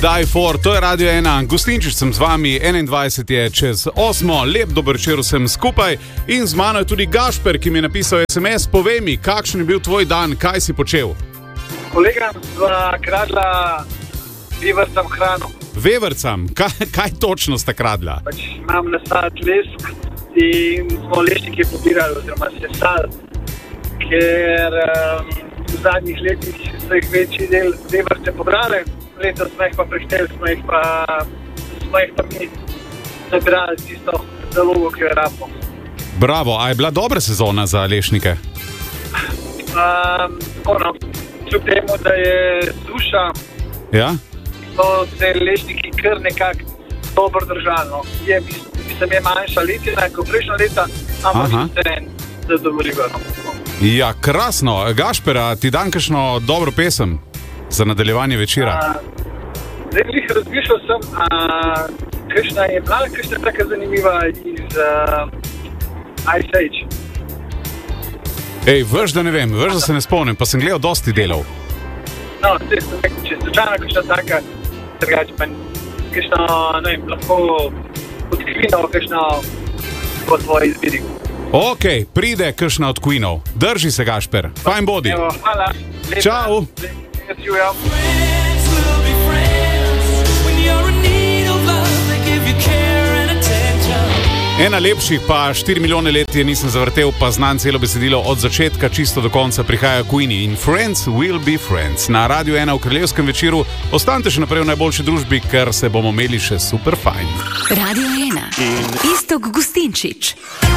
Die for, to je Radio 1, Gustinčič sem z vami, 21 je čez 8, lep dober večer vsem skupaj in z mano je tudi Gašper, ki mi je napisal SMS, povej mi, kakšen je bil tvoj dan, kaj si počel? Kolega sva kradla vevercam hrano. Vevercam? Kaj točno sta kradla? Pač imam nasad lesk in smo lešnike pobirali oziroma sesali, ker v zadnjih letih so jih večji del veverce pobrali. Letos smo jih pa prešteli, smo jih pa mi nabirali tisto zalogo, ki jo rabimo. Bravo, a je bila dobra sezona za lešnike? Kljub temu, da je suša, Ja? so se lešniki kar nekako dobro držali. No. Je manjša letina kot prejšnja leta, ampak se zadovoljivo. No. Ja, krasno. Gašpera, ti dan kakšno dobro pesem za nadaljevanje večera? Zdaj jih razmišljal sem, kakšna je bila, kakšna je taka zanimiva iz Ice Age. Ej, veš, da ne vem, veš, da se ne spomnim, pa sem gledal dosti delov. No, zdaj sem rekel, če je slučajno kakšna taka, drugače pa kakšna, ne vem, lahko odkvinal, kakšna po tvoji izbiri. Ok, pride kakšna od Queenov. Drži se, Gašper. Fajn bodi. Evo, hvala. Lepa. Čau. Čujem. Ena lepših pa 4 milijone let je nisem zavrtel, pa znam celo besedilo od začetka čisto do konca prihajajo Queeni in Friends will be friends. Na Radio 1 v kraljevskem večeru ostanite še naprej v najboljši družbi, ker se bomo imeli še super fajn. Radio 1. Iztok Gustinčič.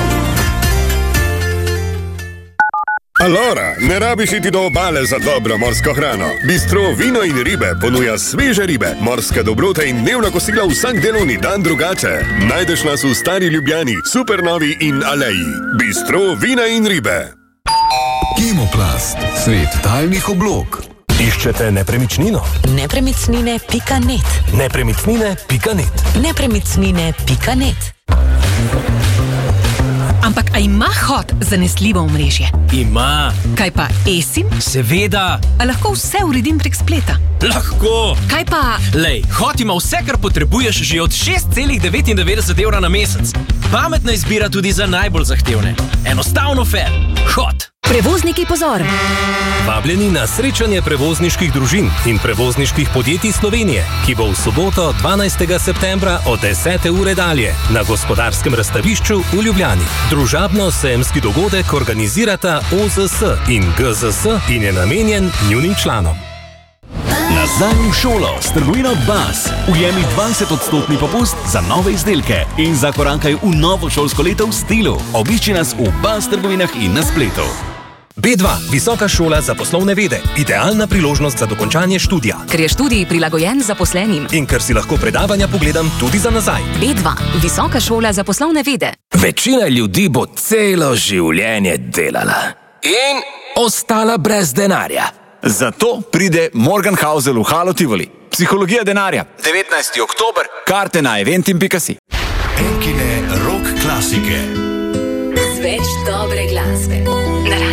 Alora, ne rabiš iti do obale za dobro morsko hrano. Bistro Vino in ribe ponuja sveže ribe, morske dobrote in dnevna kosila vsak delovni dan drugače. Najdeš nas v Stari Ljubljani, Supernovi in Aleji. Bistro Vina in ribe. Kemoplast, svet talnih oblog. Iščete nepremičnino? Nepremičnine.net. Nepremičnine.net. Nepremičnine.net. Ampak a ima Hot zanesljivo omrežje? Ima. Kaj pa eSIM? Seveda. A lahko vse uredim prek spleta? Lahko. Kaj pa... Lej, Hot ima vse, kar potrebuješ že od 6,99 € na mesec. Pametna izbira tudi za najbolj zahtevne. Enostavno fair. Hot. Prevozniki, pozor! Vabljeni na srečanje prevozniških družin in prevozniških podjetij Slovenije, ki bo v soboto 12. septembra od 10. ure dalje na Gospodarskem razstavišču v Ljubljani. Družabno-sejemski dogodek organizirata OZS in GZS in je namenjen njunim članom. Nazaj v šolo s trgovino Bas. Ujemi 20% popust za nove izdelke in zakorankaj v novo šolsko leto v stilu. Obišči nas v Bas trgovinah in na spletu. B2. Visoka šola za poslovne vede. Idealna priložnost za dokončanje študija. Ker je študij prilagojen zaposlenim. In ker si lahko predavanja pogledam tudi za nazaj. B2. Visoka šola za poslovne vede. Večina ljudi bo celo življenje delala in ostala brez denarja. Zato pride Morgenhausel v Halo Tivoli. Psihologija denarja. 19. oktober. Karte na eventim.si. Enkine rock klasike. Z več dobre glasbe.